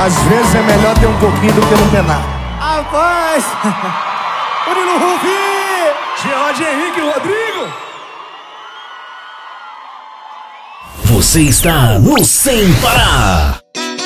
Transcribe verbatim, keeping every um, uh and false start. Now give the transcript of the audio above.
Às vezes é melhor ter um pouquinho do que não ter nada. Rapaz! Murilo Rufi! George Henrique Rodrigo! Você está no Sem Parar.